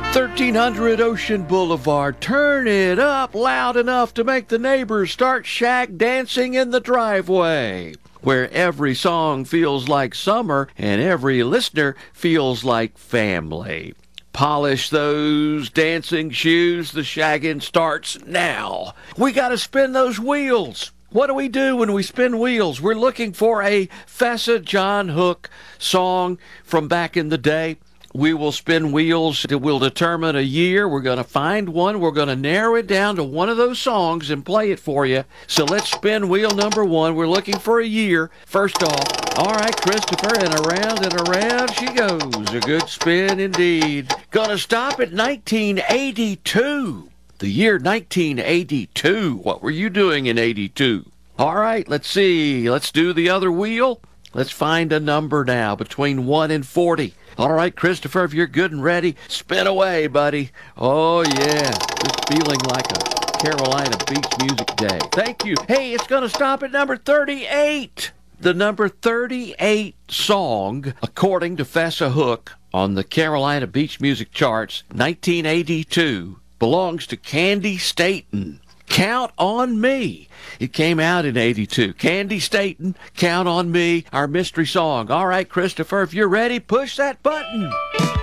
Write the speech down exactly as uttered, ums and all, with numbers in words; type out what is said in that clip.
thirteen hundred Ocean Boulevard. Turn it up loud enough to make the neighbors start shack dancing in the driveway, where every song feels like summer and every listener feels like family. Polish those dancing shoes. The shagging starts now. We got to spin those wheels. What do we do when we spin wheels? We're looking for a Fessa John Hook song from back in the day. We will spin wheels that will determine a year. We're going to find one. We're going to narrow it down to one of those songs and play it for you. So let's spin wheel number one. We're looking for a year. First off, all right, Christopher, and around and around she goes. A good spin indeed. Going to stop at nineteen eighty-two. The year nineteen eighty-two. What were you doing in eighty-two? All right, let's see. Let's do the other wheel. Let's find a number now between one and forty. All right, Christopher, if you're good and ready, spin away, buddy. Oh, yeah, just feeling like a Carolina Beach music day. Thank you. Hey, it's going to stop at number thirty-eight. The number thirty-eight song, according to Fessa Hook, on the Carolina Beach music charts, nineteen eighty-two, belongs to Candi Staton. Count on Me. It came out in eighty-two. Candi Staton, Count on Me, our mystery song. All right, Christopher, if you're ready, push that button.